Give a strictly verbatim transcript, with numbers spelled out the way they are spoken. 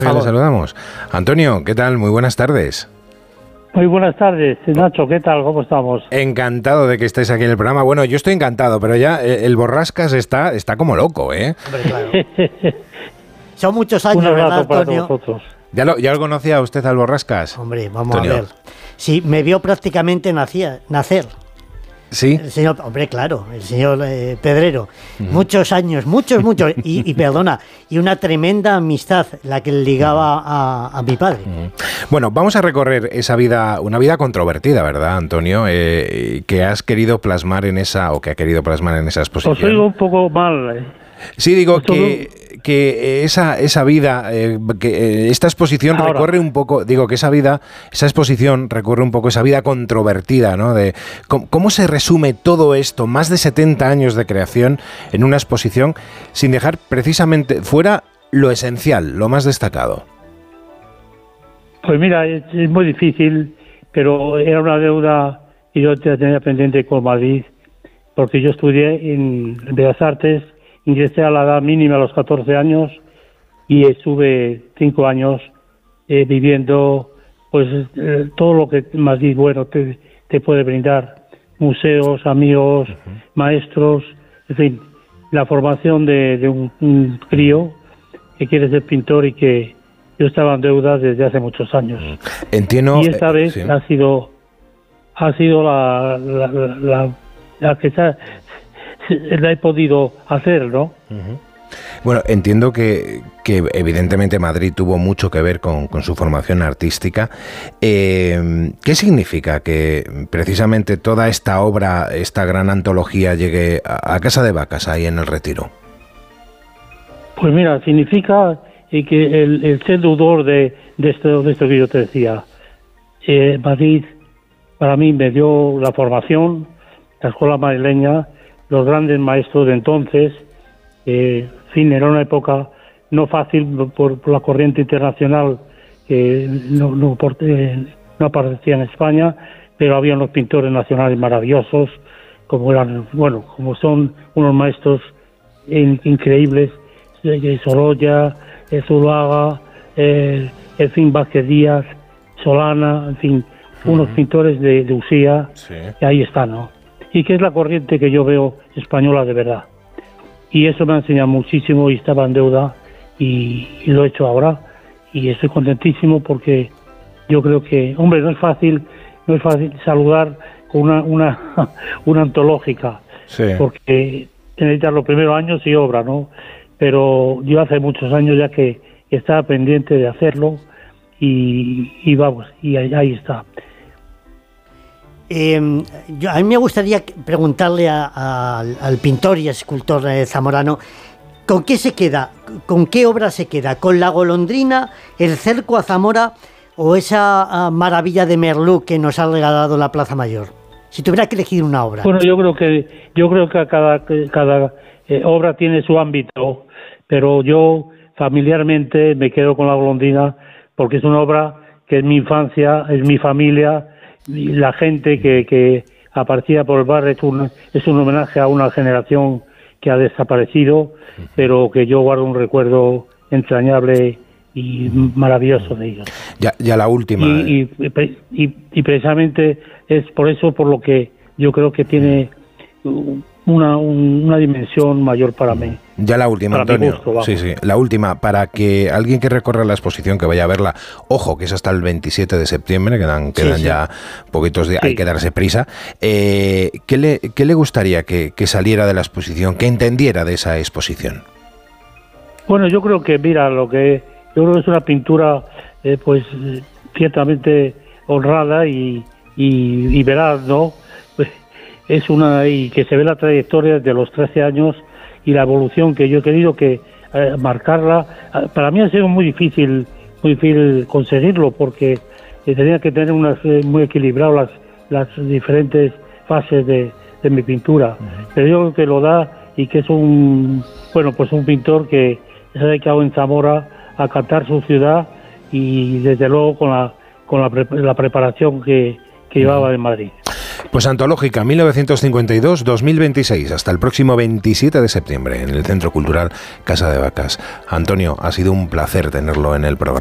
Le saludamos. Antonio, ¿qué tal? Muy buenas tardes. Muy buenas tardes, Nacho, ¿qué tal? ¿Cómo estamos? Encantado de que estéis aquí en el programa. Bueno, yo estoy encantado, pero ya el Borrascas está, está como loco, ¿eh? Hombre, claro. Son muchos años, Un ¿verdad, para Antonio? vosotros. ¿Ya lo, ¿Ya lo conocía usted al Borrascas? Hombre, vamos Antonio. a ver. Sí, me vio prácticamente nacía, nacer. ¿Sí? El señor, hombre, claro, el señor eh, Pedrero. Uh-huh. Muchos años, muchos, muchos. Y, y perdona, y una tremenda amistad la que le ligaba a, a mi padre. Uh-huh. Bueno, vamos a recorrer esa vida, una vida controvertida, ¿verdad, Antonio? Eh, que has querido plasmar en esa, o que ha querido plasmar en esa exposición. Os oigo un poco mal. Eh. Sí, digo que... que esa esa vida, eh, que eh, esta exposición Ahora. recorre un poco, digo que esa vida, esa exposición recorre un poco esa vida controvertida, ¿no? De cómo, cómo se resume todo esto, más de setenta años de creación en una exposición, sin dejar precisamente fuera lo esencial, lo más destacado. Pues mira, es, es muy difícil, pero era una deuda y yo tenía pendiente con Madrid, porque yo estudié en Bellas Artes. Ingresé a la edad mínima a los catorce años y estuve cinco años eh, viviendo pues eh, todo lo que Madrid bueno te, te puede brindar, museos, amigos, uh-huh. maestros, en fin, la formación de, de un, un crío que quiere ser pintor y que yo estaba en deuda desde hace muchos años. Entiendo. Y esta eh, vez sí. ha sido ha sido la la, la, la, la que está la he podido hacer, ¿no? Uh-huh. Bueno, entiendo que, que evidentemente Madrid tuvo mucho que ver con, con su formación artística. Eh, ¿Qué significa que precisamente toda esta obra, esta gran antología, llegue a, a Casa de Vacas, ahí en el Retiro? Pues mira, significa que el, el ser deudor de, de, esto, de esto que yo te decía. Eh, Madrid, para mí, me dio la formación, la escuela madrileña, los grandes maestros de entonces, eh, en fin, era una época no fácil por, por la corriente internacional que no, no, por, eh, no aparecía en España, pero había unos pintores nacionales maravillosos, como eran, bueno, como son unos maestros in, increíbles, eh, Sorolla, eh, Zuluaga, eh, en fin, Vázquez Díaz, Solana, en fin, uh-huh. unos pintores de, de Usía, sí. Y ahí están, ¿no? Y que es la corriente que yo veo española de verdad. Y eso me ha enseñado muchísimo y estaba en deuda y, y lo he hecho ahora y estoy contentísimo porque yo creo que, hombre, no es fácil, no es fácil saludar con una una, una antológica, sí. Porque necesitas los primeros años y obra, ¿no? Pero yo hace muchos años ya que estaba pendiente de hacerlo y, y vamos, y ahí, ahí está. Eh, yo, a mí me gustaría preguntarle a, a, al pintor y escultor eh, zamorano, ¿con qué se queda? ¿Con qué obra se queda? ¿Con La golondrina, El cerco a Zamora o esa uh, maravilla de Merlú que nos ha regalado la Plaza Mayor? Si tuviera que elegir una obra. Bueno, yo creo que yo creo que cada cada eh, obra tiene su ámbito, pero yo familiarmente me quedo con La golondrina porque es una obra que es mi infancia, es mi familia. Y la gente que, que aparecía por el bar es un, es un homenaje a una generación que ha desaparecido, pero que yo guardo un recuerdo entrañable y maravilloso de ellos. Ya, ya la última. Y, y, y, y precisamente es por eso por lo que yo creo que tiene una, una dimensión mayor para mí. Ya la última, para Antonio. Gusto, sí, sí, la última, para que alguien que recorra la exposición, que vaya a verla, ojo, que es hasta el veintisiete de septiembre, quedan, quedan sí, sí. ya poquitos días, sí. hay que darse prisa. Eh, ¿qué, le, ¿Qué le gustaría que, que saliera de la exposición, que entendiera de esa exposición? Bueno, yo creo que, mira, lo que yo creo que es una pintura, eh, pues, ciertamente honrada y, y, y veraz, ¿no? Es una, y que se ve la trayectoria desde los trece años y la evolución que yo he querido que eh, marcarla. Para mí ha sido muy difícil, muy difícil conseguirlo porque eh, tenía que tener unas eh, muy equilibrado las, las diferentes fases de, de mi pintura. Uh-huh. Pero yo creo que lo da y que es un, bueno, pues un pintor que se ha dedicado en Zamora a cantar su ciudad y desde luego con la, con la, pre- la preparación que, que llevaba uh-huh. en Madrid. Pues Antológica, mil novecientos cincuenta y dos a dos mil veintiséis, hasta el próximo veintisiete de septiembre, en el Centro Cultural Casa de Vacas. Antonio, ha sido un placer tenerlo en el programa.